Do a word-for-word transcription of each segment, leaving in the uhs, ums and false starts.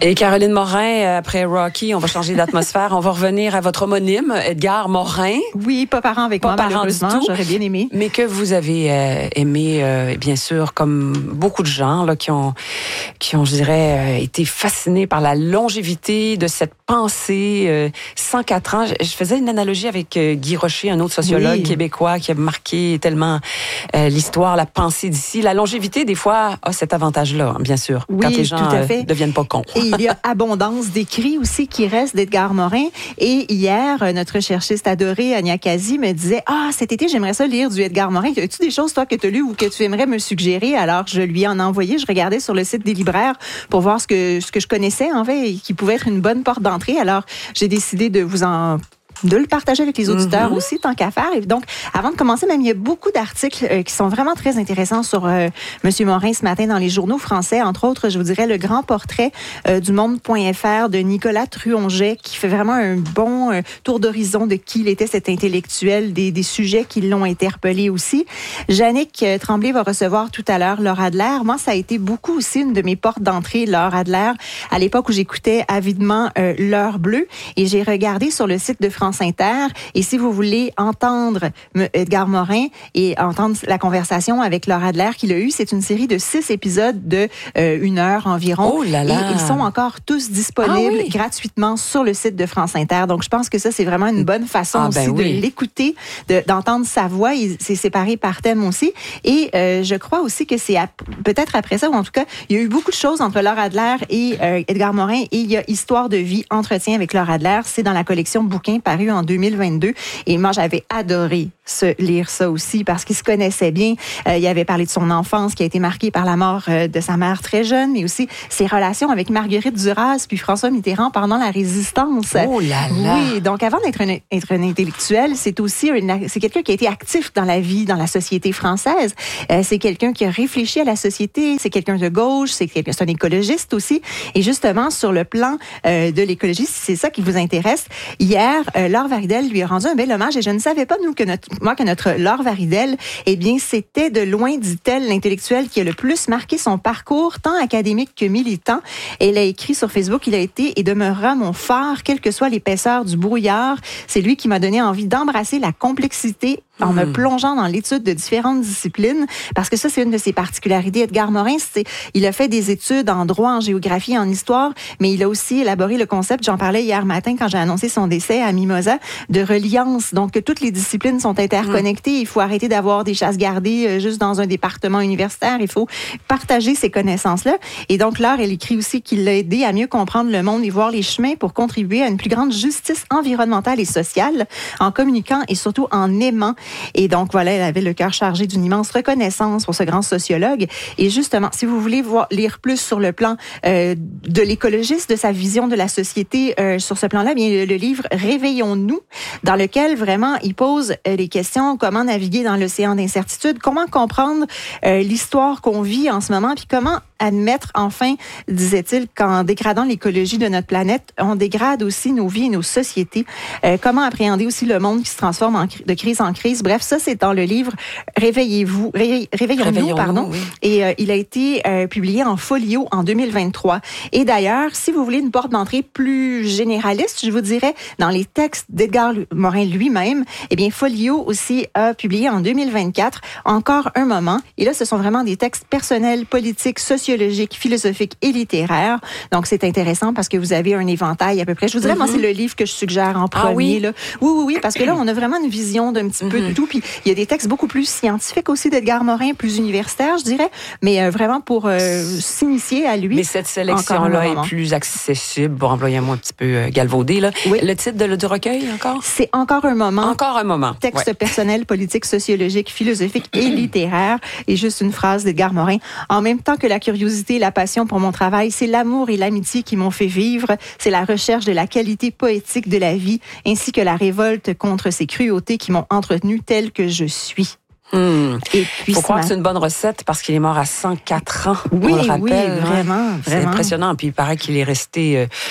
Et Caroline Morin, après Rocky, on va changer d'atmosphère. On va revenir à votre homonyme, Edgar Morin. Oui, pas parent avec pas moi, parent malheureusement. J'aurais bien aimé. Mais que vous avez euh, aimé, euh, bien sûr, comme beaucoup de gens là, qui ont, qui ont, je dirais, euh, été fascinés par la longévité de cette pensée. Euh, cent quatre ans. Je, je faisais une analogie avec euh, Guy Rocher, un autre sociologue oui. québécois qui a marqué tellement euh, l'histoire, la pensée d'ici. La longévité, des fois, a cet avantage-là, bien sûr, oui, quand les gens tout à fait. Euh, deviennent pas cons. Et il y a abondance d'écrits aussi qui restent d'Edgar Morin. Et hier, notre cherchiste adorée, Anya Kazi, me disait « Ah, cet été, j'aimerais ça lire du Edgar Morin. As-tu des choses, toi, que tu as lues ou que tu aimerais me suggérer? » Alors, je lui en ai envoyé. Je regardais sur le site des libraires pour voir ce que, ce que je connaissais, en fait, et qui pouvait être une bonne porte d'entrée. Alors, j'ai décidé de vous en... de le partager avec les auditeurs mm-hmm. aussi, tant qu'à faire. Et donc, avant de commencer, même, il y a beaucoup d'articles euh, qui sont vraiment très intéressants sur euh, M. Morin ce matin dans les journaux français. Entre autres, je vous dirais le grand portrait euh, du monde.fr de Nicolas Truonget, qui fait vraiment un bon euh, tour d'horizon de qui il était, cet intellectuel, des, des sujets qui l'ont interpellé aussi. Jannick euh, Tremblay va recevoir tout à l'heure Laura Adler. Moi, ça a été beaucoup aussi une de mes portes d'entrée, Laura Adler, à l'époque où j'écoutais avidement euh, L'Heure bleue. Et j'ai regardé sur le site de France Inter. Et si vous voulez entendre Edgar Morin et entendre la conversation avec Laura Adler qu'il a eue, c'est une série de six épisodes de euh, une heure environ. Oh là là. Et ils sont encore tous disponibles ah oui. gratuitement sur le site de France Inter. Donc, je pense que ça, c'est vraiment une bonne façon ah, aussi ben oui. de l'écouter, de, d'entendre sa voix. Il, c'est séparé par thème aussi. Et euh, je crois aussi que c'est ap- peut-être après ça, ou en tout cas, il y a eu beaucoup de choses entre Laura Adler et euh, Edgar Morin. Et il y a Histoire de vie, entretien avec Laura Adler. C'est dans la collection Bouquins paru en deux mille vingt-deux. Et moi, j'avais adoré se lire ça aussi parce qu'il se connaissait bien. Euh, il avait parlé de son enfance qui a été marquée par la mort euh, de sa mère très jeune, mais aussi ses relations avec Marguerite Duras puis François Mitterrand pendant la Résistance. Oh là là! Oui, donc avant d'être un, être un intellectuel, c'est aussi une, c'est quelqu'un qui a été actif dans la vie, dans la société française. Euh, c'est quelqu'un qui a réfléchi à la société. C'est quelqu'un de gauche. C'est, c'est un écologiste aussi. Et justement, sur le plan euh, de l'écologie, si c'est ça qui vous intéresse, hier, euh, Laure Varidel lui a rendu un bel hommage et je ne savais pas, nous, que notre, moi, que notre Laure Varidel, eh bien, c'était de loin, dit-elle, l'intellectuel qui a le plus marqué son parcours, tant académique que militant. Elle a écrit sur Facebook, il a été et demeurera mon phare, quelle que soit l'épaisseur du brouillard. C'est lui qui m'a donné envie d'embrasser la complexité en mmh. me plongeant dans l'étude de différentes disciplines, parce que ça, c'est une de ses particularités. Edgar Morin, c'est, il a fait des études en droit, en géographie, en histoire, mais il a aussi élaboré le concept, j'en parlais hier matin quand j'ai annoncé son décès à Mimosa, de reliance. Donc, que toutes les disciplines sont interconnectées. Mmh. Il faut arrêter d'avoir des chasses gardées juste dans un département universitaire. Il faut partager ces connaissances-là. Et donc, Laure, elle écrit aussi qu'il l'a aidé à mieux comprendre le monde et voir les chemins pour contribuer à une plus grande justice environnementale et sociale en communiquant et surtout en aimant. Et donc, voilà, elle avait le cœur chargé d'une immense reconnaissance pour ce grand sociologue. Et justement, si vous voulez voir, lire plus sur le plan euh, de l'écologiste, de sa vision de la société euh, sur ce plan-là, bien, le, le livre « Réveillons-nous », dans lequel vraiment il pose euh, les questions, comment naviguer dans l'océan d'incertitude, comment comprendre euh, l'histoire qu'on vit en ce moment, puis comment admettre enfin, disait-il, qu'en dégradant l'écologie de notre planète, on dégrade aussi nos vies et nos sociétés. Euh, comment appréhender aussi le monde qui se transforme en, de crise en crise. Bref, ça, c'est dans le livre « Réveillez-vous », Réveillons-nous, Réveillons-nous pardon. Oui. Et euh, il a été euh, publié en folio en deux mille vingt-trois. Et d'ailleurs, si vous voulez une porte d'entrée plus généraliste, je vous dirais, dans les textes d'Edgar Morin lui-même, eh bien, Folio aussi a publié en deux mille vingt-quatre Encore un moment. Et là, ce sont vraiment des textes personnels, politiques, sociologiques, philosophiques et littéraires. Donc, c'est intéressant parce que vous avez un éventail à peu près. Je vous dirais, mm-hmm. moi, c'est le livre que je suggère en premier. Ah oui? Là. Oui, oui, oui, parce que là, on a vraiment une vision d'un petit mm-hmm. peu de tout. Puis, il y a des textes beaucoup plus scientifiques aussi d'Edgar Morin, plus universitaires, je dirais, mais euh, vraiment pour euh, s'initier à lui. Mais cette sélection-là est plus accessible, pour employer un mot un petit peu euh, galvaudé. Là. Oui. Le titre de, du recueil, encore? C'est Encore un moment. Encore un moment. Texte ouais. personnel, politique, sociologique, philosophique et littéraire. Et juste une phrase d'Edgar Morin. En même temps que la curiosité et la passion pour mon travail, c'est l'amour et l'amitié qui m'ont fait vivre. C'est la recherche de la qualité poétique de la vie, ainsi que la révolte contre ces cruautés qui m'ont entretenu telle que je suis. Hum. Et puis, faut croire que c'est une bonne recette parce qu'il est mort à cent quatre ans. Oui, on le rappelle, oui, vraiment, hein? C'est vraiment. impressionnant. Puis il paraît qu'il est resté euh,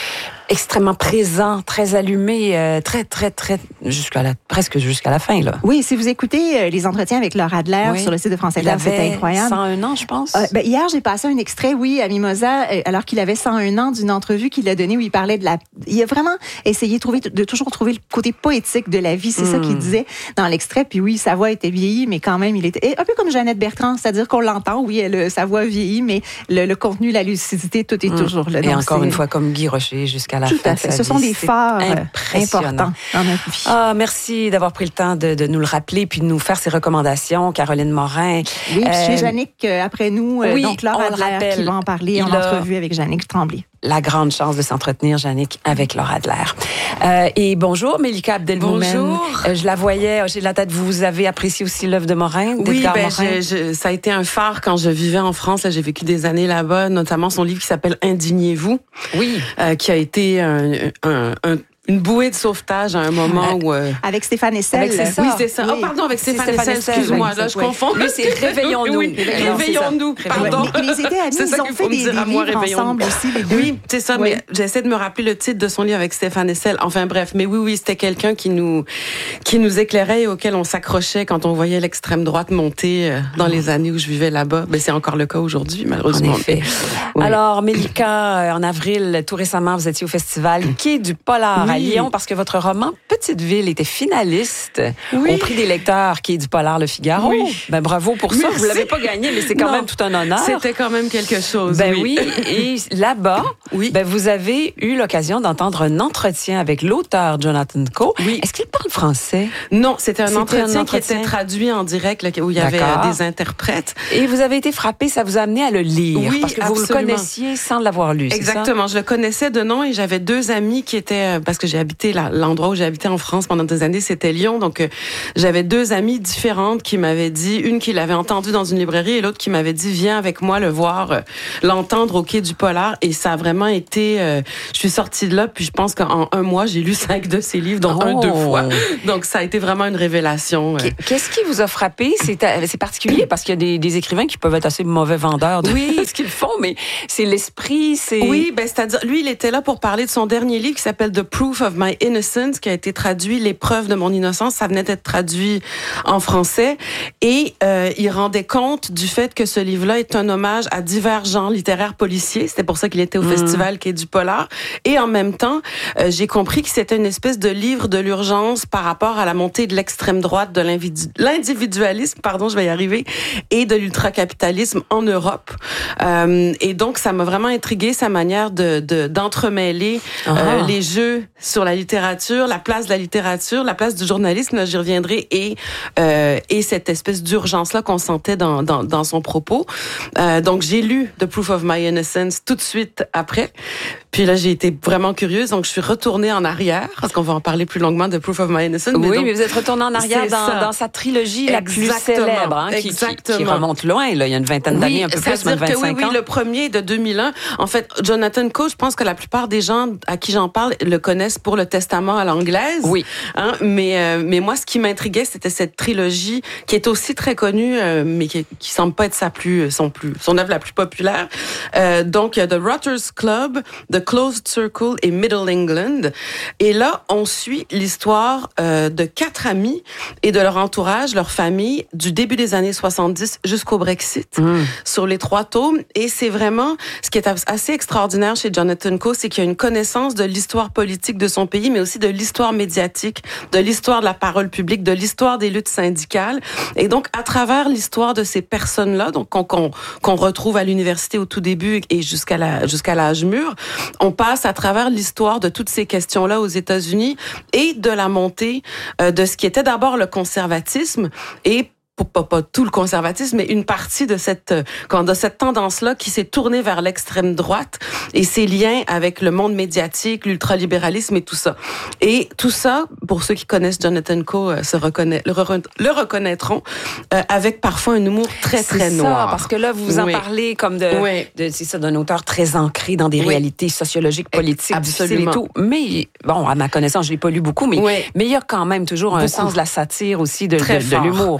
extrêmement présent, très allumé, euh, très, très, très, jusqu'à la, presque jusqu'à la fin, là. Oui, si vous écoutez euh, les entretiens avec Laura Adler oui. sur le site de France Inter, c'était incroyable. cent un ans, je pense. Euh, ben, hier, j'ai passé un extrait, oui, à Mimosa, euh, alors qu'il avait cent un ans, d'une entrevue qu'il a donnée où il parlait de la... Il a vraiment essayé de, trouver, de toujours trouver le côté poétique de la vie. C'est mm. ça qu'il disait dans l'extrait. Puis oui, sa voix était vieillie, mais quand même, il était... Et un peu comme Jeannette Bertrand, c'est-à-dire qu'on l'entend, oui, elle, sa voix vieillit, mais le, le contenu, la lucidité, tout est mm. toujours là. Et donc, encore c'est... une fois, comme Guy Rocher, jusqu'à la tout fin à fait. de sa Ce vie. sont des phares importants dans notre vie. Ah, merci d'avoir pris le temps de, de nous le rappeler puis de nous faire ces recommandations, Caroline Morin. Oui, puis euh, chez Jannick, euh, après nous, euh, oui, donc Laura Adler qui va en parler en entrevue avec Jannick Tremblay. La grande chance de s'entretenir, Jannick, avec Laura Adler. Euh, et bonjour, Mélika Abdelmoumen. Bonjour. Euh, je la voyais, j'ai la tête, vous avez apprécié aussi l'œuvre de Morin, Oui, ben, Morin. Je, je, ça a été un phare quand je vivais en France. Là, j'ai vécu des années là-bas, notamment son livre qui s'appelle Indignez-vous. Oui. Euh, qui a été un, un, un une bouée de sauvetage à un moment où... Euh... Avec Stéphane Hessel. Avec César. Oui, c'est ça. Oui. Oh, pardon, avec Stéphane, Stéphane Hessel, excuse-moi, oui, là, je oui. confonds. Lui, c'est Réveillons-nous. Oui, Réveillons-nous, pardon. Mais ils étaient amis, ils ont fait des, des moi, livres ensemble aussi, les deux. Oui, c'est ça, oui. mais j'essaie de me rappeler le titre de son livre avec Stéphane Hessel. Enfin, bref, mais oui, oui, c'était quelqu'un qui nous qui nous éclairait et auquel on s'accrochait quand on voyait l'extrême droite monter dans les années où je vivais là-bas. Ben, c'est encore le cas aujourd'hui, malheureusement. En effet. Oui. Alors, Mélika, en avril, tout récemment, vous étiez au festival Quai du Polar oui. à Lyon parce que votre roman Petite Ville était finaliste oui. au prix des lecteurs Quai du Polar Le Figaro. Oui. Ben bravo pour ça. Merci. Vous l'avez pas gagné, mais c'est quand non. même tout un honneur. C'était quand même quelque chose. Ben oui. oui. Et là-bas, oui. ben vous avez eu l'occasion d'entendre un entretien avec l'auteur Jonathan Coe. Oui. Est-ce qu'il parle français? Non, c'était un, c'était entretien, un entretien qui était traduit en direct, là, où il y avait euh, des interprètes. Et vous avez été frappé, ça vous a amené à le lire. Oui, parce que absolument. vous le connaissiez sans l'avoir lu. Exactement. Ça? Je le connaissais de nom et j'avais deux amis qui étaient, parce que j'ai habité là, l'endroit où j'ai habité en France pendant des années, c'était Lyon. Donc, euh, j'avais deux amies différentes qui m'avaient dit, une qui l'avait entendu dans une librairie et l'autre qui m'avait dit, viens avec moi le voir, euh, l'entendre au Quai du Polar. Et ça a vraiment été, euh, je suis sortie de là, puis je pense qu'en un mois, j'ai lu cinq de ses livres, dont oh. un deux fois. Donc, ça a été vraiment une révélation. Euh. Qu'est-ce qui vous a frappé? C'est, c'est particulier parce qu'il y a des, des écrivains qui peuvent être assez mauvais vendeurs de oui. ce qu'ils font, mais c'est l'esprit, c'est... Oui, ben, c'est-à-dire, lui, il était là pour parler de son dernier livre qui s'appelle The Proof of My Innocence, qui a été traduit, Les preuves de mon innocence. Ça venait d'être traduit en français. Et euh, il rendait compte du fait que ce livre-là est un hommage à divers genres littéraires policiers. C'était pour ça qu'il était au mmh. festival Quai du Polar. Et en même temps, euh, j'ai compris que c'était une espèce de livre de l'urgence par rapport à la montée de l'extrême droite, de l'individualisme, pardon, je vais y arriver, et de l'ultracapitalisme en Europe. Euh, et donc, ça m'a vraiment intrigué sa manière de, de d'entremêler uh-huh. euh, les jeux sur la littérature, la place de la littérature, la place du journalisme, là, j'y reviendrai, et euh, et cette espèce d'urgence-là qu'on sentait dans, dans, dans son propos. Euh, donc, j'ai lu The Proof of My Innocence tout de suite après. Puis là, j'ai été vraiment curieuse, donc je suis retournée en arrière, parce qu'on va en parler plus longuement de Proof of My Innocence. Oui, mais, donc, mais vous êtes retournée en arrière dans, dans sa trilogie la plus célèbre, hein, qui, qui, qui remonte loin, là, il y a une vingtaine d'années, oui, un peu plus, même vingt-cinq que, oui, ans. Oui, le premier de deux mille un. En fait, Jonathan Coe, je pense que la plupart des gens à qui j'en parle le connaissent pour Le Testament à l'anglaise. Oui. Hein, mais, euh, mais moi, ce qui m'intriguait, c'était cette trilogie qui est aussi très connue, euh, mais qui, qui semble pas être sa plus, son plus, son œuvre la plus populaire. Euh, donc, il y a The Rotters Club, The Closed Circle et Middle England. Et là, on suit l'histoire euh, de quatre amis et de leur entourage, leur famille, du début des années soixante-dix jusqu'au Brexit, mmh. sur les trois tomes. Et c'est vraiment, ce qui est assez extraordinaire chez Jonathan Coe, c'est qu'il y a une connaissance de l'histoire politique de son pays, mais aussi de l'histoire médiatique, de l'histoire de la parole publique, de l'histoire des luttes syndicales. Et donc, à travers l'histoire de ces personnes-là, donc qu'on, qu'on, qu'on retrouve à l'université au tout début et jusqu'à la, jusqu'à l'âge mûr, on passe à travers l'histoire de toutes ces questions-là aux États-Unis et de la montée euh, de ce qui était d'abord le conservatisme et Pas, pas tout le conservatisme, mais une partie de cette, de cette tendance-là qui s'est tournée vers l'extrême droite et ses liens avec le monde médiatique, l'ultralibéralisme et tout ça. Et tout ça, pour ceux qui connaissent Jonathan Coe, se reconnaît, le, le reconnaîtront, euh, avec parfois un humour très, très c'est noir. Ça, parce que là, vous en oui. parlez comme de, oui. de c'est ça, d'un auteur très ancré dans des oui. réalités sociologiques, politiques, absolument. Et tout. Mais, bon, à ma connaissance, je l'ai pas lu beaucoup, mais, oui. mais il y a quand même toujours beaucoup. Un sens de la satire aussi, de, de, de l'humour, là. Un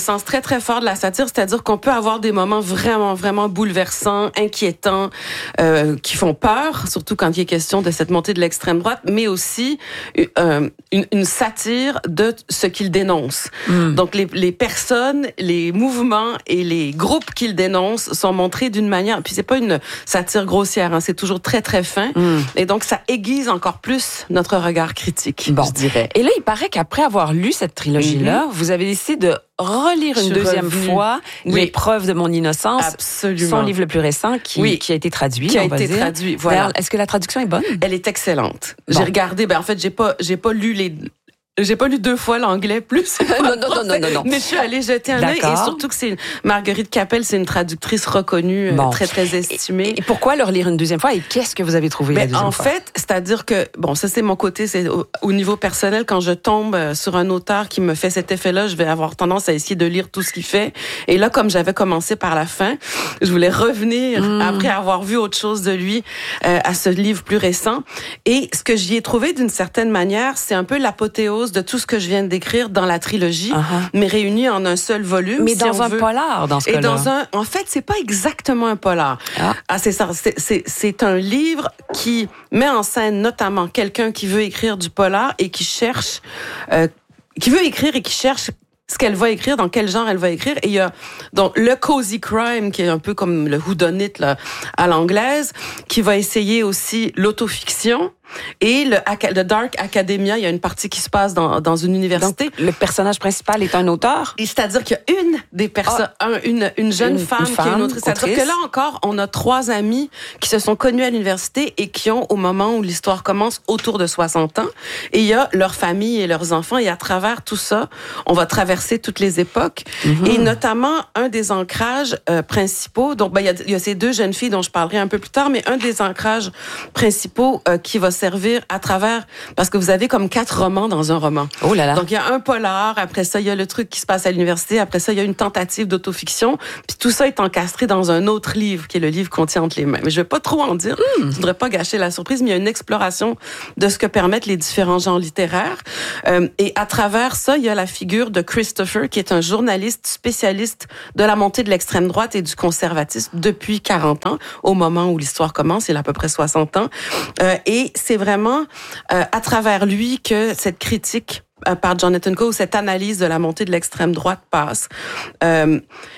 sens très, très fort de la satire, c'est-à-dire qu'on peut avoir des moments vraiment, vraiment bouleversants, inquiétants, euh, qui font peur, surtout quand il est question de cette montée de l'extrême droite, mais aussi euh, une, une satire de ce qu'il dénonce. Mm. Donc, les, les personnes, les mouvements et les groupes qu'il dénonce sont montrés d'une manière... Puis, c'est pas une satire grossière, hein, c'est toujours très, très fin. Mm. Et donc, ça aiguise encore plus notre regard critique, bon. je dirais. Et là, il paraît qu'après avoir lu cette trilogie-là, mm-hmm. vous avez décidé de relire une deuxième revenue. fois oui. L'épreuve de mon innocence, Absolument. son livre le plus récent, qui, oui. qui a été traduit. Qui a on va été dire. traduit, voilà. Est-ce que la traduction est bonne? Elle est excellente. Bon. J'ai regardé, ben en fait, j'ai pas, j'ai pas lu les... J'ai pas lu deux fois l'anglais plus. non, non, non, non, non, non. Mais je suis allée jeter un œil et surtout que c'est Marguerite Capelle, c'est une traductrice reconnue, bon. très, très estimée. Et pourquoi le relire une deuxième fois et qu'est-ce que vous avez trouvé ben, la deuxième en fois? En fait, c'est-à-dire que, bon, ça c'est mon côté, c'est au, au niveau personnel, quand je tombe sur un auteur qui me fait cet effet-là, je vais avoir tendance à essayer de lire tout ce qu'il fait. Et là, comme j'avais commencé par la fin, je voulais revenir mmh. après avoir vu autre chose de lui euh, à ce livre plus récent. Et ce que j'y ai trouvé d'une certaine manière, c'est un peu l'apothéose de tout ce que je viens de décrire dans la trilogie, uh-huh. mais réunie en un seul volume. Mais si dans on un veut. polar, dans ce cas-là. Et dans un, en fait, c'est pas exactement un polar. Ah, ah c'est ça. C'est, c'est, c'est un livre qui met en scène notamment quelqu'un qui veut écrire du polar et qui cherche, euh, qui veut écrire et qui cherche ce qu'elle va écrire, dans quel genre elle va écrire. Et il y a donc le cozy crime, qui est un peu comme le whodunit là, à l'anglaise, qui va essayer aussi l'autofiction. Et le, le Dark Academia, il y a une partie qui se passe dans, dans une université. Donc, le personnage principal est un auteur? Et c'est-à-dire qu'il y a une des personnes, ah, un, une, une jeune une, femme, une femme qui est une autrice. C'est-à-dire que là encore, on a trois amis qui se sont connus à l'université et qui ont, au moment où l'histoire commence, autour de soixante ans. Et il y a leur famille et leurs enfants. Et à travers tout ça, on va traverser toutes les époques. Mm-hmm. Et notamment, un des ancrages euh, principaux, donc ben, il, y a, il y a ces deux jeunes filles dont je parlerai un peu plus tard, mais un des ancrages principaux euh, qui va servir à travers, parce que vous avez comme quatre romans dans un roman. Oh là là. Donc, il y a un polar, après ça, il y a le truc qui se passe à l'université, après ça, il y a une tentative d'autofiction, puis tout ça est encastré dans un autre livre, qui est le livre qu'on tient entre les mains. Mais je vais pas trop en dire, mm. je voudrais pas gâcher la surprise, mais il y a une exploration de ce que permettent les différents genres littéraires. Euh, et à travers ça, il y a la figure de Christopher, qui est un journaliste spécialiste de la montée de l'extrême droite et du conservatisme depuis quarante ans, au moment où l'histoire commence, il a à peu près soixante ans. Euh, et c'est vraiment euh, à travers lui que cette critique euh, par Jonathan Coe, cette analyse de la montée de l'extrême droite passe. Euh,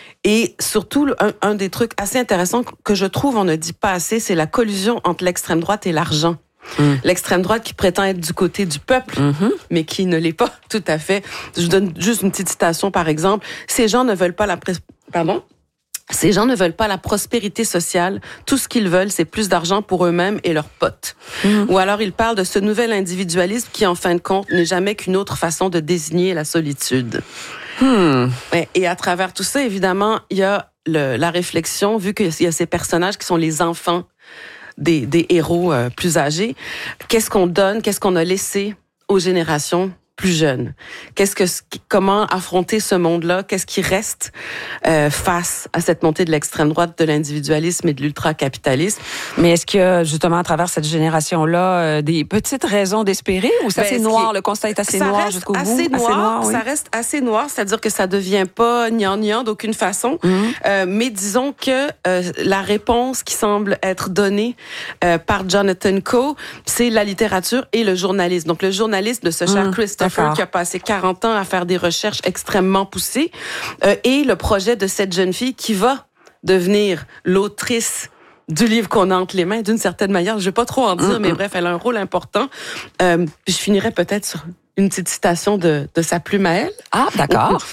et surtout, un, un des trucs assez intéressants que je trouve on ne dit pas assez, c'est la collusion entre l'extrême droite et l'argent. Mmh. L'extrême droite qui prétend être du côté du peuple, mmh. mais qui ne l'est pas tout à fait. Je vous donne juste une petite citation, par exemple. Ces gens ne veulent pas la... Pré... Pardon? Ces gens ne veulent pas la prospérité sociale. Tout ce qu'ils veulent, c'est plus d'argent pour eux-mêmes et leurs potes. Mmh. Ou alors, ils parlent de ce nouvel individualisme qui, en fin de compte, n'est jamais qu'une autre façon de désigner la solitude. Mmh. Et à travers tout ça, évidemment, il y a le, la réflexion, vu qu'il y a ces personnages qui sont les enfants des, des héros euh, plus âgés. Qu'est-ce qu'on donne? Qu'est-ce qu'on a laissé aux générations plus jeunes? Qu'est-ce que, comment affronter ce monde-là? Qu'est-ce qui reste euh, face à cette montée de l'extrême droite, de l'individualisme et de l'ultracapitalisme? Mais est-ce qu'il y a justement à travers cette génération-là euh, des petites raisons d'espérer ou c'est ben, assez noir? Est... Le constat est assez ça noir reste jusqu'au assez bout? Noir, assez noir, oui. Ça reste assez noir, c'est-à-dire que ça devient pas gnangnan d'aucune façon. Mm-hmm. Euh, mais disons que euh, la réponse qui semble être donnée euh, par Jonathan Coe, c'est la littérature et le journalisme. Donc le journalisme de ce cher mm, Christopher D'accord. qui a passé quarante ans à faire des recherches extrêmement poussées, euh, et le projet de cette jeune fille qui va devenir l'autrice du livre qu'on a entre les mains, d'une certaine manière. Je vais pas trop en dire, mm-hmm. mais bref, elle a un rôle important. Euh, puis je finirai peut-être sur une petite citation de, de sa plume à elle. Ah, d'accord.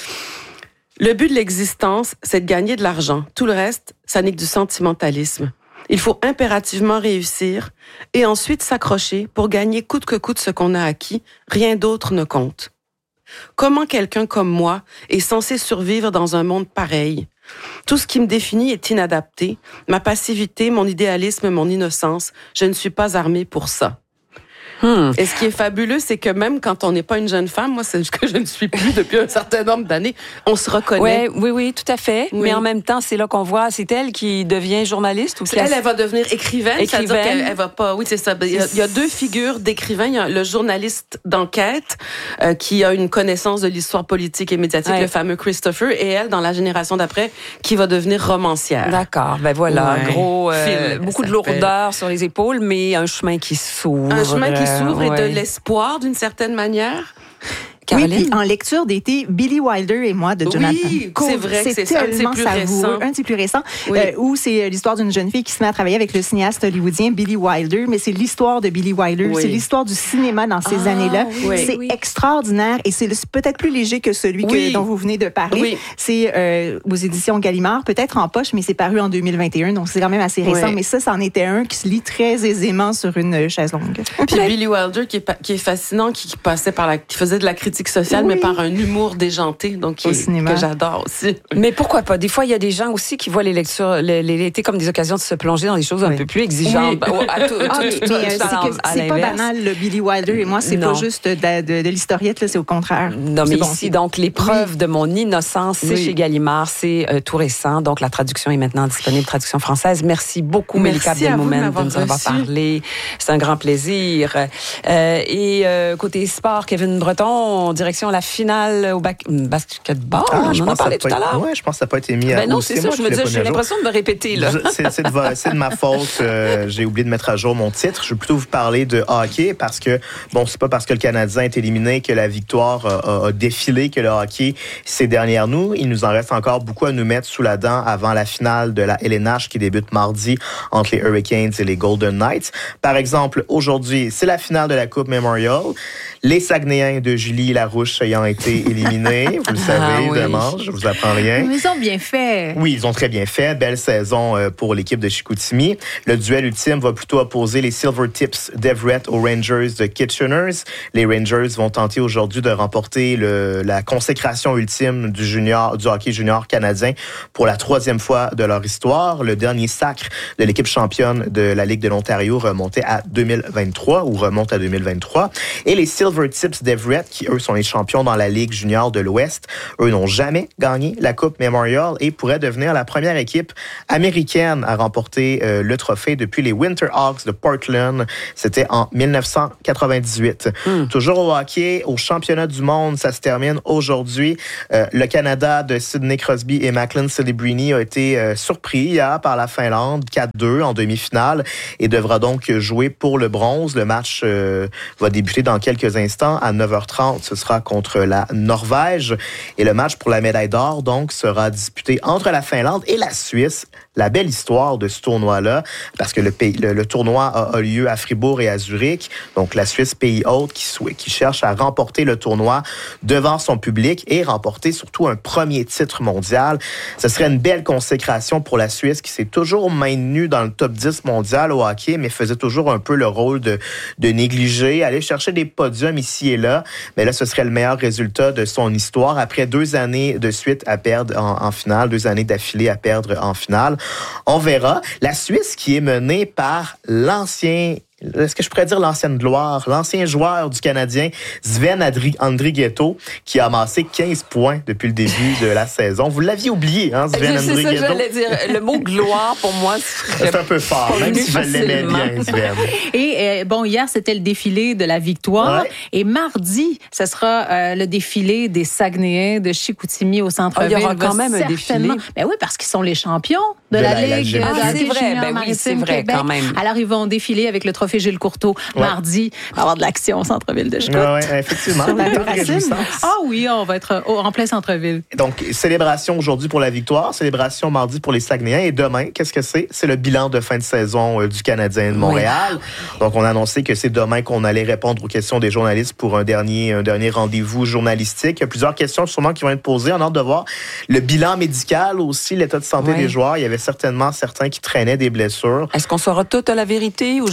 Le but de l'existence, c'est de gagner de l'argent. Tout le reste, ça n'est que du sentimentalisme. Il faut impérativement réussir et ensuite s'accrocher pour gagner coûte que coûte ce qu'on a acquis. Rien d'autre ne compte. Comment quelqu'un comme moi est censé survivre dans un monde pareil? Tout ce qui me définit est inadapté. Ma passivité, mon idéalisme, mon innocence, je ne suis pas armée pour ça. Hmm. Et ce qui est fabuleux, c'est que même quand on n'est pas une jeune femme, moi, c'est ce que je ne suis plus depuis un certain nombre d'années, on se reconnaît. Ouais, oui, oui, tout à fait. Oui. Mais en même temps, c'est là qu'on voit, c'est elle qui devient journaliste ou qui elle, elle va devenir écrivaine, écrivaine. C'est-à-dire qu'elle elle va pas. Oui, c'est ça. Il y a, il y a deux figures d'écrivains. Il y a le journaliste d'enquête euh, qui a une connaissance de l'histoire politique et médiatique, ouais. le fameux Christopher, et elle, dans la génération d'après, qui va devenir romancière. D'accord. Ben voilà, ouais. gros, euh, Film, beaucoup de lourdeur sur les épaules, mais un chemin qui s'ouvre. Un chemin qui s'ouvre ouais. et de l'espoir, d'une certaine manière. Caroline? Oui, puis en lecture d'été, Billy Wilder et moi de Jonathan oui, Coe. C'est vrai que c'est, c'est tellement savoureux, récent. un des plus récents, oui. euh, où c'est l'histoire d'une jeune fille qui se met à travailler avec le cinéaste hollywoodien Billy Wilder, mais c'est l'histoire de Billy Wilder, oui. c'est l'histoire du cinéma dans ces ah, années-là. Oui. C'est oui. extraordinaire et c'est peut-être plus léger que celui que, oui. dont vous venez de parler. Oui. C'est euh, aux éditions Gallimard, peut-être en poche, mais c'est paru en deux mille vingt et un, donc c'est quand même assez récent. Oui. Mais ça, c'en était un qui se lit très aisément sur une chaise longue. Puis Billy Wilder, qui est, qui est fascinant, qui, qui passait par la, qui faisait de la critique sociale, oui. mais par un humour déjanté, donc qui, que j'adore aussi. Mais pourquoi pas? Des fois, il y a des gens aussi qui voient les lectures, les, l'été comme des occasions de se plonger dans des choses oui. un peu plus exigeantes. Oui. À tout, ah, tout, mais, tout, mais, tout, c'est, c'est pas banal, le Billy Wilder, et moi, c'est non. pas juste de, de, de l'historiette, là, c'est au contraire. Non, mais bon, ici, donc, l'épreuve oui. de mon innocence, c'est oui. chez Gallimard, c'est euh, tout récent, donc la traduction est maintenant disponible, traduction française. Merci beaucoup, Melika Abdelmoumen, de nous avoir parlé. C'est un grand plaisir. Euh, et euh, côté sport, Kevin Breton, direction la finale au basketball. Ah, on en a parlé tout à l'heure. Oui, je pense que ça n'a pas été mis à ben non, c'est, c'est ça. Je me disais, j'ai l'impression de me répéter. Là. C'est, c'est, de, c'est de ma faute. Euh, j'ai oublié de mettre à jour mon titre. Je vais plutôt vous parler de hockey parce que, bon, c'est pas parce que le Canadien est éliminé que la victoire a, a défilé, que le hockey s'est derrière nous. Il nous en reste encore beaucoup à nous mettre sous la dent avant la finale de la L N H qui débute mardi entre les Hurricanes et les Golden Knights. Par exemple, aujourd'hui, c'est la finale de la Coupe Memorial. Les Saguenayens de Julie Larouche ayant été éliminés, vous le savez, ah, évidemment, oui. je vous apprends rien. Mais ils ont bien fait. Oui, ils ont très bien fait. Belle saison pour l'équipe de Chicoutimi. Le duel ultime va plutôt opposer les Silvertips d'Everett aux Rangers de Kitcheners. Les Rangers vont tenter aujourd'hui de remporter le, la consécration ultime du junior, du hockey junior canadien pour la troisième fois de leur histoire. Le dernier sacre de l'équipe championne de la Ligue de l'Ontario remontait à deux mille vingt-trois ou remonte à deux mille vingt-trois. Et les Silvertips d'Everett, qui eux sont les champions dans la Ligue junior de l'Ouest, eux n'ont jamais gagné la Coupe Memorial et pourraient devenir la première équipe américaine à remporter euh, le trophée depuis les Winterhawks de Portland. C'était en dix-neuf cent quatre-vingt-dix-huit. Mm. Toujours au hockey, au championnat du monde, ça se termine aujourd'hui. Euh, le Canada de Sidney Crosby et Macklin Celebrini a été euh, surpris hier par la Finlande, quatre deux en demi-finale, et devra donc jouer pour le bronze. Le match euh, va débuter dans quelques instants à neuf heures trente. Ce sera contre la Norvège. Et le match pour la médaille d'or, donc, sera disputé entre la Finlande et la Suisse. La belle histoire de ce tournoi-là, parce que le, pays, le, le tournoi a, a lieu à Fribourg et à Zurich. Donc, la Suisse, pays hôte, qui, qui cherche à remporter le tournoi devant son public et remporter surtout un premier titre mondial. Ce serait une belle consécration pour la Suisse qui s'est toujours maintenue dans le top dix mondial au hockey, mais faisait toujours un peu le rôle de, de négliger, aller chercher des podiums ici et là. Mais là, ce serait le meilleur résultat de son histoire après deux années de suite à perdre en, en finale, deux années d'affilée à perdre en finale. On verra. La Suisse qui est menée par l'ancien... Est-ce que je pourrais dire l'ancienne gloire, l'ancien joueur du Canadien, Sven Andrighetto, qui a amassé quinze points depuis le début de la saison. Vous l'aviez oublié, hein, Sven Andrighetto? C'est ça que j'allais dire. Le mot gloire, pour moi, c'est un peu fort, même si je l'aimais bien, Sven. Et euh, bon, hier, c'était le défilé de la victoire. Ouais. Et mardi, ce sera euh, le défilé des Saguenayens de Chicoutimi au centre-ville. Oh, il y aura quand même un défilé. Ben oui, parce qu'ils sont les champions de, de la, la Ligue. La, ah, c'est vrai, ben oui, c'est vrai, Québec. Quand même. Alors, ils vont défiler avec le trophée Gilles Courteau ouais. mardi. Il va y avoir de l'action au centre-ville de Chicout. Oui, ouais, effectivement. Ah oui, on va être en plein centre-ville. Donc, célébration aujourd'hui pour la victoire, célébration mardi pour les Saguenayens. Et demain, qu'est-ce que c'est? C'est le bilan de fin de saison euh, du Canadien de Montréal. Oui. Donc, on a annoncé que c'est demain qu'on allait répondre aux questions des journalistes pour un dernier, un dernier rendez-vous journalistique. Il y a plusieurs questions sûrement qui vont être posées. On a hâte de voir le bilan médical aussi, l'état de santé oui. des joueurs. Il y avait certainement certains qui traînaient des blessures. Est-ce qu'on saura toute la vérité ou juste des bonnes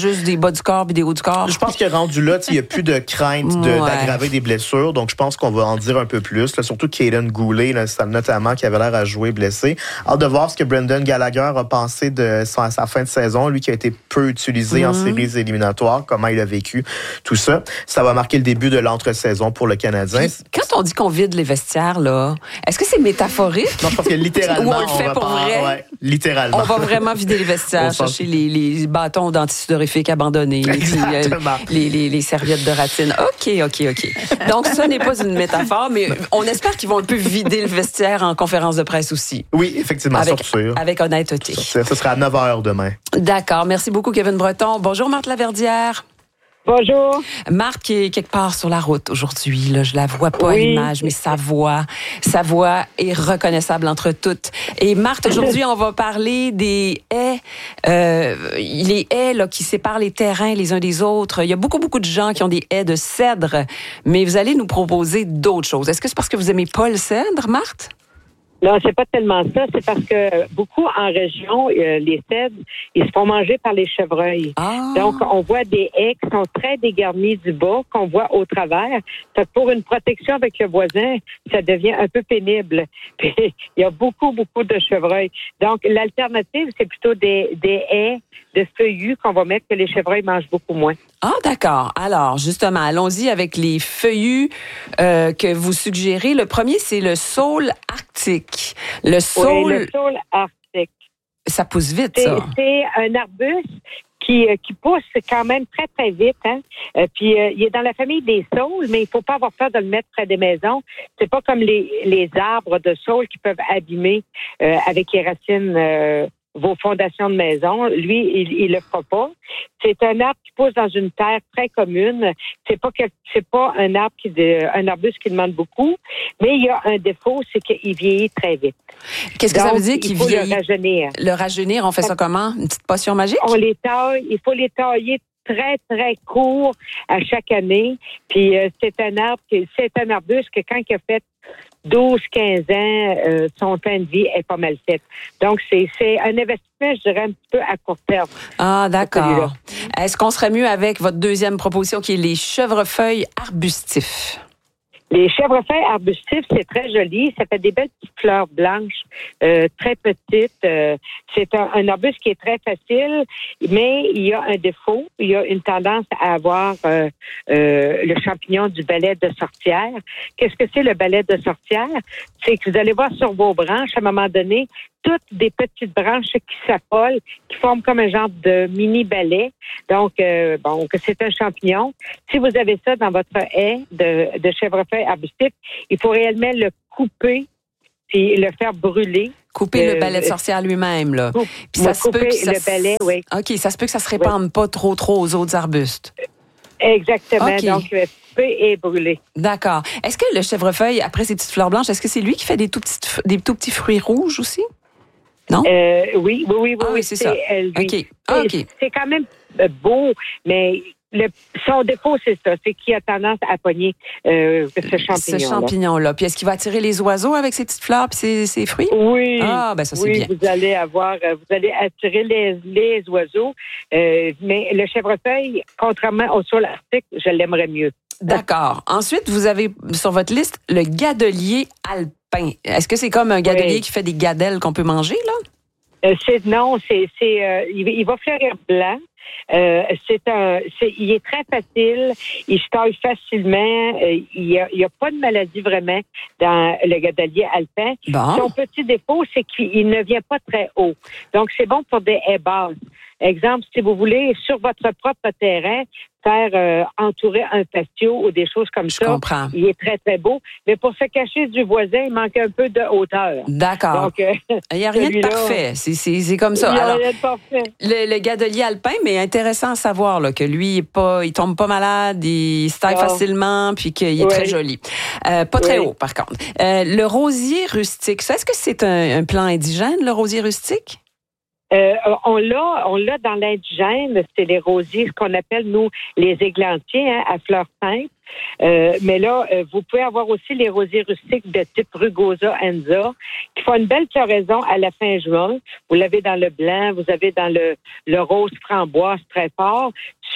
bas du corps et des hauts du corps? Je pense que rendu là, il n'y a plus de crainte de, ouais. d'aggraver des blessures. Donc, je pense qu'on va en dire un peu plus. Là, surtout Caden Goulet, là, notamment, qui avait l'air à jouer blessé. Hâte de voir ce que Brendan Gallagher a pensé de sa, sa fin de saison. Lui qui a été peu utilisé mm-hmm. en séries éliminatoires. Comment il a vécu tout ça. Ça va marquer le début de l'entre-saison pour le Canadien. Puis, quand on dit qu'on vide les vestiaires, là, est-ce que c'est métaphorique? Non, je pense que littéralement, Ou on le fait on va pour pas, vrai? Ouais, littéralement. On va vraiment vider les vestiaires, chercher les, les bâtons d'antisudorifiques abandonnés, puis, euh, les, les, les serviettes de ratine. OK, OK, OK. Donc, ce n'est pas une métaphore, mais on espère qu'ils vont un peu vider le vestiaire en conférence de presse aussi. Oui, effectivement, avec, sûr. Avec honnêteté. Ça, ça sera à neuf heures demain. D'accord. Merci beaucoup, Kevin Breton. Bonjour, Marthe Laverdière. Bonjour. Marthe qui est quelque part sur la route aujourd'hui. Là, je la vois pas oui. à l'image, mais sa voix, sa voix est reconnaissable entre toutes. Et Marthe, aujourd'hui, on va parler des haies, euh, les haies là, qui séparent les terrains les uns des autres. Il y a beaucoup, beaucoup de gens qui ont des haies de cèdre, mais vous allez nous proposer d'autres choses. Est-ce que c'est parce que vous aimez pas le cèdre, Marthe? Non, c'est pas tellement ça. C'est parce que beaucoup en région, euh, les cèdres, ils se font manger par les chevreuils. Ah. Donc, on voit des haies qui sont très dégarnies du bas, qu'on voit au travers. Fait que pour une protection avec le voisin, ça devient un peu pénible. Puis, il y a beaucoup, beaucoup de chevreuils. Donc, l'alternative, c'est plutôt des, des haies de feuillus qu'on va mettre que les chevreuils mangent beaucoup moins. Ah, d'accord. Alors, justement, allons-y avec les feuillus euh, que vous suggérez. Le premier, c'est le saule arctique. Le saule... Oui, le saule arctique. Ça pousse vite, c'est, ça. C'est un arbuste qui, qui pousse quand même très, très vite. Hein? Euh, puis, euh, il est dans la famille des saules, mais il faut pas avoir peur de le mettre près des maisons. C'est pas comme les, les arbres de saule qui peuvent abîmer euh, avec les racines... Euh, vos fondations de maison. Lui, il, il le fera pas. C'est un arbre qui pousse dans une terre très commune. C'est pas que, c'est pas un arbre qui, de, un arbuste qui demande beaucoup, mais il y a un défaut, c'est qu'il vieillit très vite. Qu'est-ce que Donc, ça veut dire qu'il il faut vieillit? Le rajeunir. Le rajeunir, on fait ça comment? Une petite potion magique? On les taille. Il faut les tailler très, très court à chaque année. Puis, euh, c'est un arbre, qui, c'est un arbuste que quand il a fait douze quinze ans, euh, son temps de vie est pas mal fait. Donc, c'est, c'est un investissement, je dirais, un petit peu à court terme. Ah, d'accord. Est-ce qu'on serait mieux avec votre deuxième proposition qui est les chevrefeuilles arbustifs? Les chèvrefeuilles arbustifs, c'est très joli. Ça fait des belles petites fleurs blanches, euh, très petites. Euh, c'est un, un arbuste qui est très facile, mais il y a un défaut. Il y a une tendance à avoir euh, euh, le champignon du balai de sorcière. Qu'est-ce que c'est le balai de sorcière? C'est que vous allez voir sur vos branches, à un moment donné, toutes des petites branches qui s'appolent, qui forment comme un genre de mini balai. Donc, euh, bon, que c'est un champignon. Si vous avez ça dans votre haie de, de chèvrefeuille arbustif, il faut réellement le couper puis le faire brûler. Couper euh, le balai de sorcière lui-même, là. Coupe, puis ça se peut que ça le balai, oui. OK, ça se peut que ça se répande oui. pas trop, trop aux autres arbustes. Exactement. Okay. Donc, le couper et brûler. D'accord. Est-ce que le chèvrefeuille, après ses petites fleurs blanches, est-ce que c'est lui qui fait des tout petits, des tout petits fruits rouges aussi? Non? Euh, oui, oui, oui, oui. Ah oui, c'est ça. Elle, lui. OK. Ah, OK. C'est quand même beau, mais le, son défaut, c'est ça. C'est qu'il a tendance à pogner euh, ce champignon-là. Ce champignon-là. Puis est-ce qu'il va attirer les oiseaux avec ses petites fleurs et ses, ses fruits? Oui. Ah, ben ça, c'est oui, bien. vous allez avoir, vous allez attirer les, les oiseaux. Euh, mais le chèvrefeuille, contrairement au saule arctique, je l'aimerais mieux. D'accord. Ensuite, vous avez sur votre liste le gadelier alpin. Est-ce que c'est comme un gadelier oui. qui fait des gadelles qu'on peut manger, là? Euh, c'est, non, c'est, c'est, euh, il, il va fleurir blanc. Euh, c'est un, c'est, il est très facile, il se taille facilement, euh, il n'y a, il y a pas de maladie vraiment dans le gadelier alpin. Bon. Son petit défaut, c'est qu'il ne vient pas très haut. Donc, c'est bon pour des haies basses. Exemple, si vous voulez, sur votre propre terrain, faire euh, entourer un patio ou des choses comme Je ça. comprends. Il est très, très beau. Mais pour se cacher du voisin, il manque un peu de hauteur. D'accord. Donc, euh, il n'y a rien de parfait. C'est, c'est, c'est comme ça. Il n'y a Alors, rien de parfait. Le, le gadelier alpin, mais intéressant à savoir là, que lui, il, est pas, il tombe pas malade, il se taille oh. facilement, puis qu'il est oui. très joli. Euh, pas très oui. haut, par contre. Euh, le rosier rustique, ça, est-ce que c'est un, un plan indigène, le rosier rustique? Euh, on l'a, on l'a dans l'indigène, c'est les rosiers, ce qu'on appelle, nous, les églantiers, hein, à fleurs simples. Euh, mais là, euh, vous pouvez avoir aussi les rosiers rustiques de type Rugosa Enza, qui font une belle floraison à la fin juin. Vous l'avez dans le blanc, vous avez dans le, le rose framboise très fort.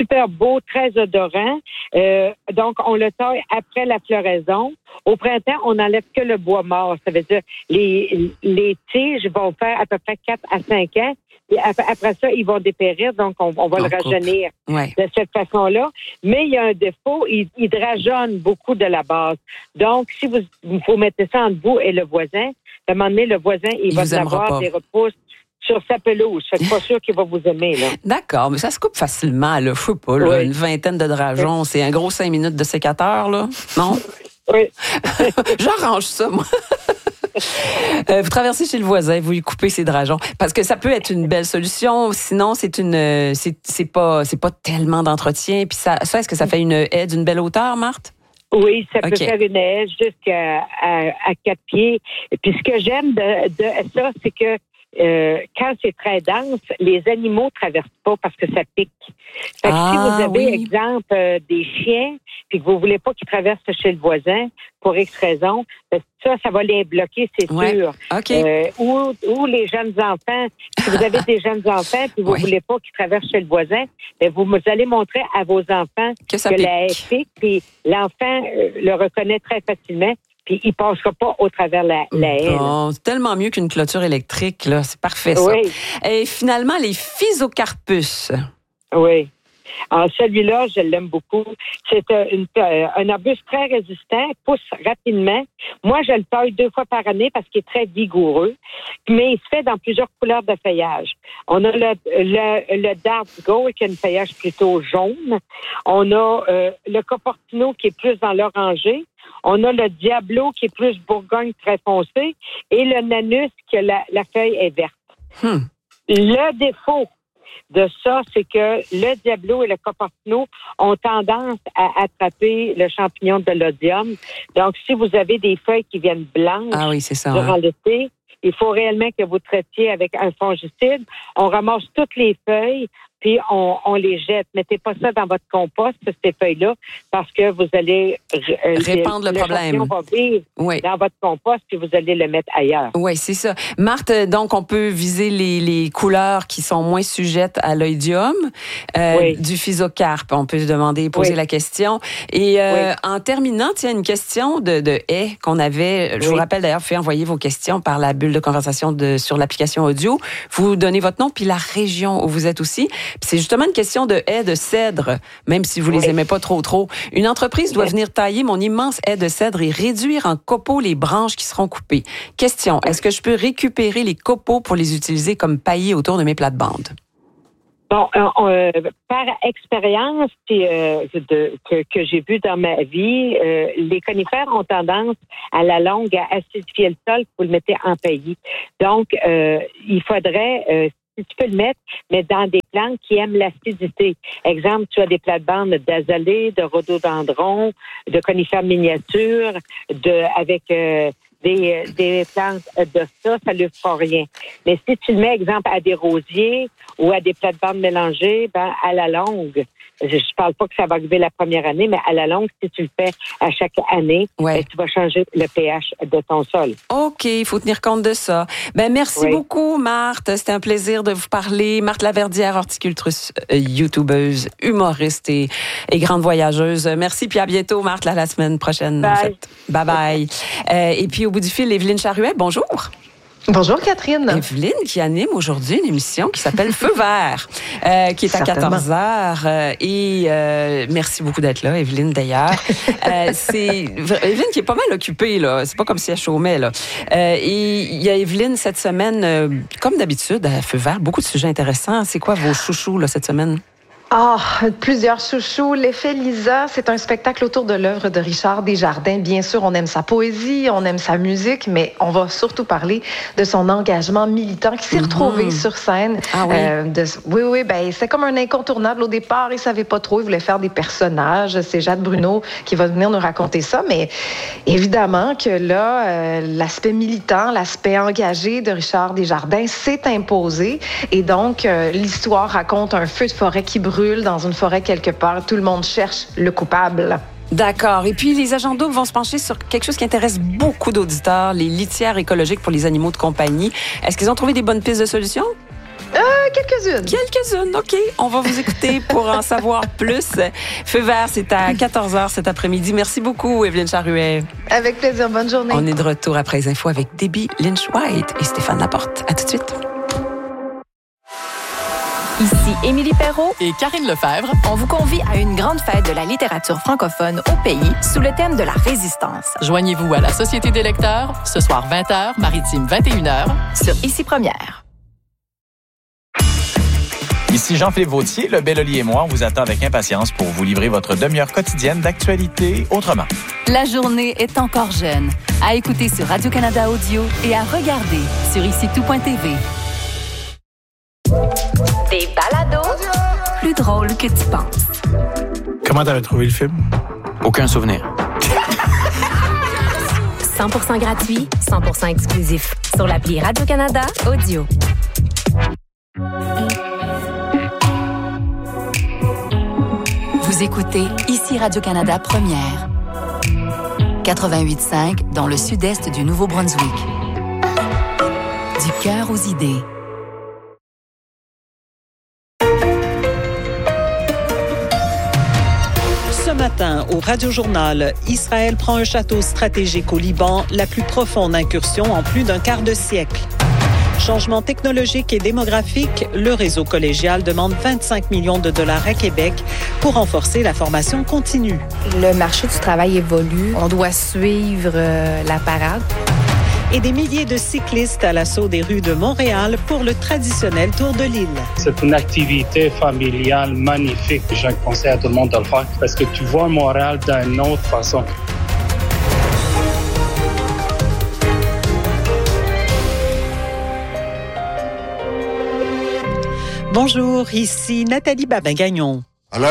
super beau, très odorant. Euh, donc, on le taille après la floraison. Au printemps, on n'enlève que le bois mort. Ça veut dire les les tiges vont faire à peu près quatre à cinq ans. Et après ça, ils vont dépérir, donc on, on va on le rajeunir ouais. de cette façon-là. Mais il y a un défaut, il, il rajeunit beaucoup de la base. Donc, si vous, vous mettez ça entre vous et le voisin, à un moment donné, le voisin, il, il va avoir des repousses sur sa pelouse. Je suis pas sûr qu'il va vous aimer, là. D'accord, mais ça se coupe facilement, là. Je sais pas, là, oui. Une vingtaine de drageons, oui. C'est un gros cinq minutes de sécateur, là. Non? Oui. J'arrange ça, moi. Euh, vous traversez chez le voisin, vous lui coupez ses drageons, parce que ça peut être une belle solution. Sinon, c'est une, c'est, c'est pas, c'est pas tellement d'entretien. Puis ça, ça, est-ce que ça fait une haie d'une belle hauteur, Marthe? Oui, ça peut okay. faire une haie jusqu'à à, à quatre pieds. Et puis ce que j'aime de, de ça, c'est que Euh, quand c'est très dense, les animaux traversent pas parce que ça pique. Fait que ah, si vous avez, oui. exemple, euh, des chiens, puis que vous voulez pas qu'ils traversent chez le voisin pour X raison, ben ça, ça va les bloquer, c'est ouais. sûr. Okay. Euh, ou, ou les jeunes enfants. Si vous avez des jeunes enfants, puis vous oui. voulez pas qu'ils traversent chez le voisin, ben vous, vous allez montrer à vos enfants que, ça que pique. la haie pique, puis l'enfant euh, le reconnaît très facilement. Puis il passera pas au travers la, la haie. Bon, c'est tellement mieux qu'une clôture électrique, là. C'est parfait, ça. Oui. Et finalement, les physocarpus. Oui. Alors, celui-là, je l'aime beaucoup. C'est un, une, un arbuste très résistant, pousse rapidement. Moi, je le taille deux fois par année parce qu'il est très vigoureux, mais il se fait dans plusieurs couleurs de feuillage. On a le, le, le Dartgo qui a un feuillage plutôt jaune. On a euh, le Coportino qui est plus dans l'orangé. On a le Diablo qui est plus Bourgogne très foncé et le Nanus qui a la, la feuille est verte. Hmm. Le défaut de ça, c'est que le Diablo et le Coportino ont tendance à attraper le champignon de l'Odium. Donc, si vous avez des feuilles qui viennent blanches ah oui, c'est ça, durant hein. l'été, il faut réellement que vous traitiez avec un fongicide. On ramasse toutes les feuilles, puis on, on les jette. Mettez pas ça dans votre compost, ces feuilles-là, parce que vous allez euh, répandre le, le problème. Le va vivre oui. dans votre compost, puis vous allez le mettre ailleurs. Oui, c'est ça. Marthe, donc on peut viser les, les couleurs qui sont moins sujettes à l'oïdium, euh, oui. du physocarpe. On peut se demander, poser oui. la question. Et euh, oui. en terminant, tiens, une question de, de haie qu'on avait. Je oui. vous rappelle d'ailleurs, vous pouvez envoyer vos questions par la bulle de conversation de, sur l'application audio. Vous donnez votre nom puis la région où vous êtes aussi. Puis c'est justement une question de haies de cèdre, même si vous les aimez pas trop trop. Une entreprise doit venir tailler mon immense haie de cèdre et réduire en copeaux les branches qui seront coupées. Question, est-ce que je peux récupérer les copeaux pour les utiliser comme paillis autour de mes plates-bandes? Bon, euh, euh, par expérience euh, de, que, que j'ai vu dans ma vie, euh, les conifères ont tendance à la longue à acidifier le sol pour le mettre en paillis. Donc, euh, il faudrait, euh, si tu peux le mettre, mais dans des plantes qui aiment l'acidité. Exemple, tu as des plates-bandes d'azalée, de rhododendron, de conifères miniatures, de avec euh, des, des plantes de ça, ça ne lui fera rien. Mais si tu le mets, exemple, à des rosiers ou à des plates-bandes mélangées, ben à la longue, je ne parle pas que ça va arriver la première année, mais à la longue, si tu le fais à chaque année, ouais. ben, tu vas changer le pH de ton sol. OK, il faut tenir compte de ça. Ben merci oui. beaucoup, Marthe. C'était un plaisir de vous parler. Marthe Laverdière, horticultrice, euh, youtubeuse, humoriste et, et grande voyageuse. Merci, puis à bientôt, Marthe, là, la semaine prochaine. Bye. En fait. Bye bye. euh, et puis au bout du fil, Évelyne Charuet, bonjour. Bonjour Catherine. Évelyne qui anime aujourd'hui une émission qui s'appelle Feu vert, euh, qui est à quatorze heures. Euh, et euh, merci beaucoup d'être là, Évelyne, d'ailleurs. euh, c'est Évelyne qui est pas mal occupée, là. C'est pas comme si elle chômait, là. Euh, et il y a Évelyne cette semaine, euh, comme d'habitude, à Feu vert, beaucoup de sujets intéressants. C'est quoi vos chouchous, là, cette semaine? Ah, oh, plusieurs chouchous. L'effet Lisa, c'est un spectacle autour de l'œuvre de Richard Desjardins. Bien sûr, on aime sa poésie, on aime sa musique, mais on va surtout parler de son engagement militant qui s'est mm-hmm. retrouvé sur scène. Ah oui? Euh, de, oui, oui, ben c'est comme un incontournable. Au départ, il savait pas trop, il voulait faire des personnages. C'est Jade Bruno qui va venir nous raconter ça, mais évidemment que là, euh, l'aspect militant, l'aspect engagé de Richard Desjardins s'est imposé. Et donc, euh, l'histoire raconte un feu de forêt qui brûle dans une forêt quelque part. Tout le monde cherche le coupable. D'accord. Et puis, les agents doubles vont se pencher sur quelque chose qui intéresse beaucoup d'auditeurs, les litières écologiques pour les animaux de compagnie. Est-ce qu'ils ont trouvé des bonnes pistes de solutions? Euh, quelques-unes. Quelques-unes, OK. On va vous écouter pour en savoir plus. Feu vert, c'est à quatorze heures cet après-midi. Merci beaucoup, Evelyne Charuet. Avec plaisir. Bonne journée. On est de retour après les infos avec Debbie Lynch-White et Stéphane Laporte. À tout de suite. Ici Émilie Perrault et Karine Lefebvre. On vous convie à une grande fête de la littérature francophone au pays sous le thème de la résistance. Joignez-vous à la Société des lecteurs ce soir vingt heures, Maritime vingt et une heures sur Ici Première. Ici Jean-Philippe Vautier, le Belloli et moi, on vous attend avec impatience pour vous livrer votre demi-heure quotidienne d'actualité autrement. La journée est encore jeune. À écouter sur Radio-Canada Audio et à regarder sur ici tout point t v. Des balados plus drôles que tu penses. Comment t'avais trouvé le film? Aucun souvenir. cent pour cent gratuit, cent pour cent exclusif. Sur l'appli Radio-Canada Audio. Vous écoutez Ici Radio-Canada Première. quatre-vingt-huit virgule cinq dans le sud-est du Nouveau-Brunswick. Du cœur aux idées. Ce matin, au Radio-Journal, Israël prend un château stratégique au Liban, la plus profonde incursion en plus d'un quart de siècle. Changement technologique et démographique, le réseau collégial demande vingt-cinq millions de dollars à Québec pour renforcer la formation continue. Le marché du travail évolue. On doit suivre euh, la parade. Et des milliers de cyclistes à l'assaut des rues de Montréal pour le traditionnel Tour de l'île. C'est une activité familiale magnifique. Je conseille à tout le monde de le faire parce que tu vois Montréal d'une autre façon. Bonjour, ici Nathalie Babin-Gagnon.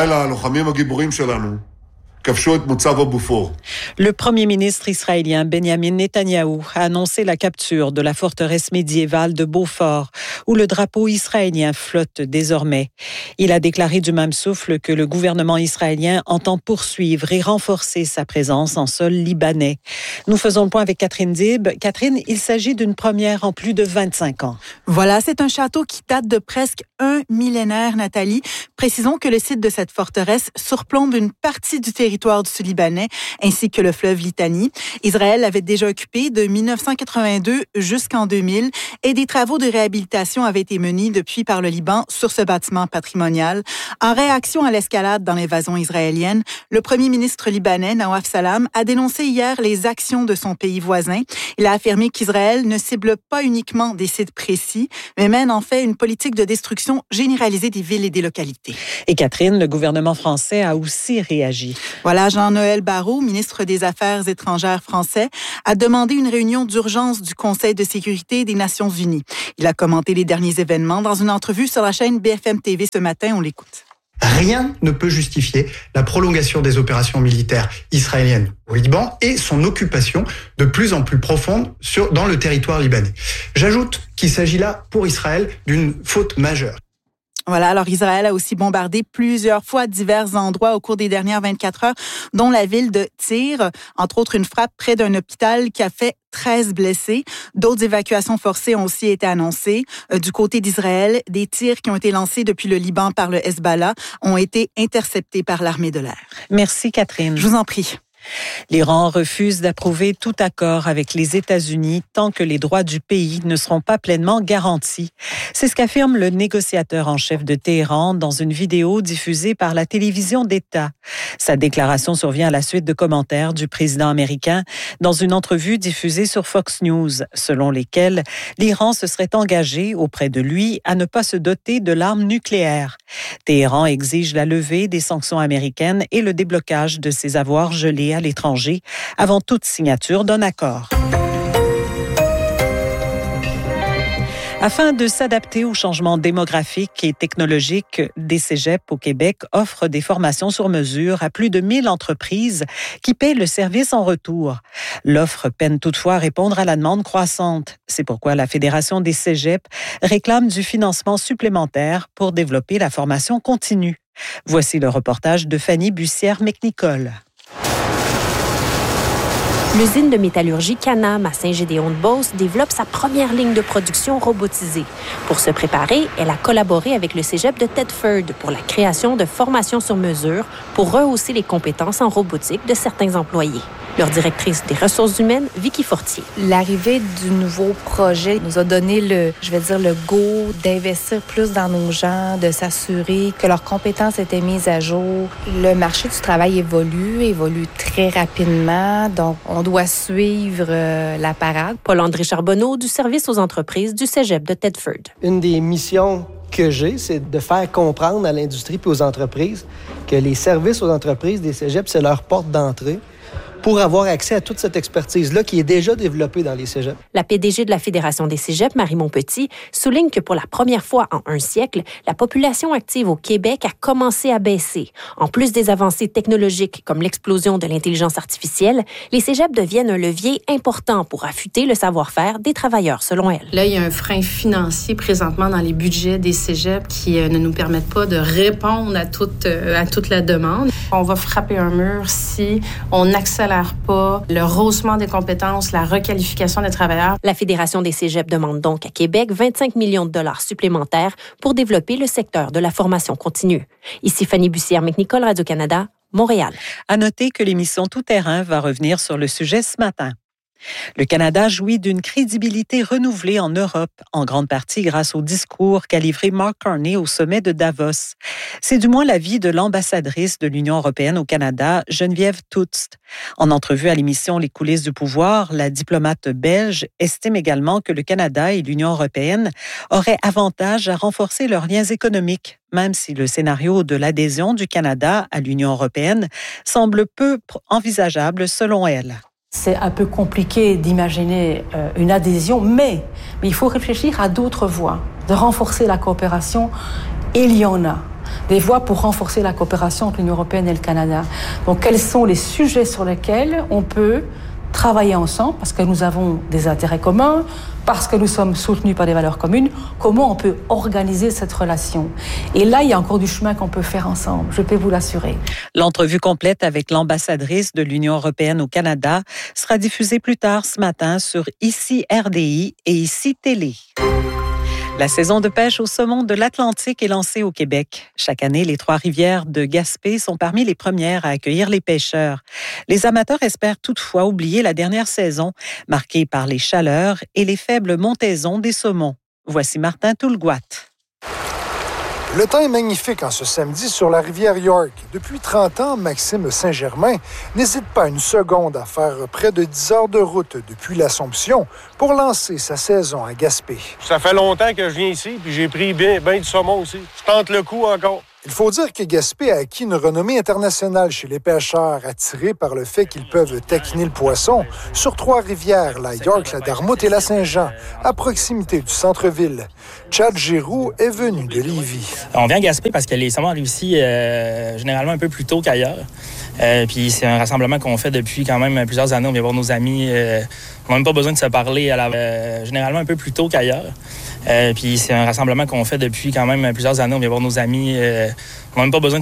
Le premier ministre israélien Benjamin Netanyahou a annoncé la capture de la forteresse médiévale de Beaufort, où le drapeau israélien flotte désormais. Il a déclaré du même souffle que le gouvernement israélien entend poursuivre et renforcer sa présence en sol libanais. Nous faisons le point avec Catherine Dib. Catherine, il s'agit d'une première en plus de vingt-cinq ans. Voilà, c'est un château qui date de presque un millénaire, Nathalie. Précisons que le site de cette forteresse surplombe une partie du territoire du Sud-Libanais, ainsi que le fleuve Litani. Israël l'avait déjà occupé de mille neuf cent quatre-vingt-deux jusqu'en deux mille et des travaux de réhabilitation avaient été menés depuis par le Liban sur ce bâtiment patrimonial. En réaction à l'escalade dans l'invasion israélienne, le premier ministre libanais, Nawaf Salam, a dénoncé hier les actions de son pays voisin. Il a affirmé qu'Israël ne cible pas uniquement des sites précis, mais mène en fait une politique de destruction généralisée des villes et des localités. Et Catherine, le gouvernement français a aussi réagi. Voilà, Jean-Noël Barrot, ministre des Affaires étrangères français, a demandé une réunion d'urgence du Conseil de sécurité des Nations unies. Il a commenté les derniers événements dans une entrevue sur la chaîne B F M T V ce matin. On l'écoute. Rien ne peut justifier la prolongation des opérations militaires israéliennes au Liban et son occupation de plus en plus profonde sur, dans le territoire libanais. J'ajoute qu'il s'agit là, pour Israël, d'une faute majeure. Voilà, alors Israël a aussi bombardé plusieurs fois divers endroits au cours des dernières vingt-quatre heures, dont la ville de Tyr, entre autres une frappe près d'un hôpital qui a fait treize blessés. D'autres évacuations forcées ont aussi été annoncées. Euh, du côté d'Israël, des tirs qui ont été lancés depuis le Liban par le Hezbollah ont été interceptés par l'armée de l'air. Merci Catherine. Je vous en prie. L'Iran refuse d'approuver tout accord avec les États-Unis tant que les droits du pays ne seront pas pleinement garantis. C'est ce qu'affirme le négociateur en chef de Téhéran dans une vidéo diffusée par la télévision d'État. Sa déclaration survient à la suite de commentaires du président américain dans une entrevue diffusée sur Fox News, selon lesquels l'Iran se serait engagé auprès de lui à ne pas se doter de l'arme nucléaire. Téhéran exige la levée des sanctions américaines et le déblocage de ses avoirs gelés à l'étranger avant toute signature d'un accord. Afin de s'adapter aux changements démographiques et technologiques, des cégeps au Québec offrent des formations sur mesure à plus de mille entreprises qui paient le service en retour. L'offre peine toutefois à répondre à la demande croissante. C'est pourquoi la Fédération des cégeps réclame du financement supplémentaire pour développer la formation continue. Voici le reportage de Fanny Bussière-McNicol. L'usine de métallurgie Canam à Saint-Gédéon-de-Beauce développe sa première ligne de production robotisée. Pour se préparer, elle a collaboré avec le cégep de Thetford pour la création de formations sur mesure pour rehausser les compétences en robotique de certains employés. Leur directrice des ressources humaines, Vicky Fortier. L'arrivée du nouveau projet nous a donné le, je vais dire, le go d'investir plus dans nos gens, de s'assurer que leurs compétences étaient mises à jour. Le marché du travail évolue, évolue très rapidement, donc on doit suivre euh, la parade. Paul-André Charbonneau du service aux entreprises du cégep de Thetford. Une des missions que j'ai, c'est de faire comprendre à l'industrie et aux entreprises que les services aux entreprises des cégeps, c'est leur porte d'entrée pour avoir accès à toute cette expertise-là qui est déjà développée dans les cégeps. La P D G de la Fédération des cégeps, Marie Montpetit, souligne que pour la première fois en un siècle, la population active au Québec a commencé à baisser. En plus des avancées technologiques comme l'explosion de l'intelligence artificielle, les cégeps deviennent un levier important pour affûter le savoir-faire des travailleurs, selon elle. Là, il y a un frein financier présentement dans les budgets des cégeps qui euh, ne nous permettent pas de répondre à toute, euh, à toute la demande. On va frapper un mur si on accélère pas le rehaussement des compétences, la requalification des travailleurs. La Fédération des cégeps demande donc à Québec vingt-cinq millions de dollars supplémentaires pour développer le secteur de la formation continue. Ici Fanny Bussière-McNicol, Radio-Canada, Montréal. À noter que l'émission Tout terrain va revenir sur le sujet ce matin. Le Canada jouit d'une crédibilité renouvelée en Europe, en grande partie grâce au discours qu'a livré Mark Carney au sommet de Davos. C'est du moins l'avis de l'ambassadrice de l'Union européenne au Canada, Geneviève Toutst. En entrevue à l'émission Les coulisses du pouvoir, la diplomate belge estime également que le Canada et l'Union européenne auraient avantage à renforcer leurs liens économiques, même si le scénario de l'adhésion du Canada à l'Union européenne semble peu envisageable selon elle. C'est un peu compliqué d'imaginer euh, une adhésion, mais, mais il faut réfléchir à d'autres voies, de renforcer la coopération. Et il y en a des voies pour renforcer la coopération entre l'Union européenne et le Canada. Donc, quels sont les sujets sur lesquels on peut travailler ensemble, parce que nous avons des intérêts communs, parce que nous sommes soutenus par des valeurs communes, comment on peut organiser cette relation. Et là, il y a encore du chemin qu'on peut faire ensemble, je peux vous l'assurer. L'entrevue complète avec l'ambassadrice de l'Union européenne au Canada sera diffusée plus tard ce matin sur Ici R D I et Ici Télé. La saison de pêche au saumon de l'Atlantique est lancée au Québec. Chaque année, les Trois-Rivières de Gaspé sont parmi les premières à accueillir les pêcheurs. Les amateurs espèrent toutefois oublier la dernière saison, marquée par les chaleurs et les faibles montaisons des saumons. Voici Martin Toulgoat. Le temps est magnifique en ce samedi sur la rivière York. Depuis trente ans, Maxime Saint-Germain n'hésite pas une seconde à faire près de dix heures de route depuis l'Assomption pour lancer sa saison à Gaspé. Ça fait longtemps que je viens ici, puis j'ai pris bien, bien du saumon aussi. Je tente le coup encore. Il faut dire que Gaspé a acquis une renommée internationale chez les pêcheurs, attirés par le fait qu'ils peuvent taquiner le poisson sur Trois-Rivières, la York, la Dartmouth et la Saint-Jean, à proximité du centre-ville. Chad Giroux est venu de Lévis. On vient à Gaspé parce que les saumons arrivent ici euh, généralement un peu plus tôt qu'ailleurs. Euh, puis c'est un rassemblement qu'on fait depuis quand même plusieurs années. On vient voir nos amis. Euh, on n'a même pas besoin de se parler à la, euh, généralement un peu plus tôt qu'ailleurs. Euh, puis c'est un rassemblement qu'on fait depuis quand même plusieurs années. On vient voir nos amis. Euh, on n'a même pas besoin de